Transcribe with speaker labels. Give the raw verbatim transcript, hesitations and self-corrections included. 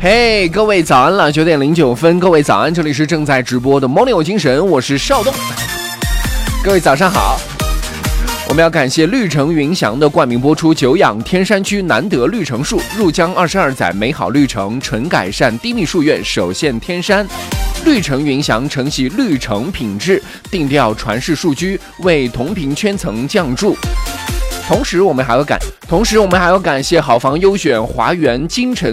Speaker 1: 嘿、hey, 各位早安了，九点零九分，各位早安，这里是正在直播的 Morning 有精神，我是邵东，各位早上好。我们要感谢绿城云翔的冠名播出，久仰天山区难得绿城树，入江二十二载美好绿城，纯改善低密树院，首现天山。绿城云翔承袭绿城品质，定调传世数居，为同频圈层降注。同时，我们还要感，同时我们还要感谢好房优选华园金城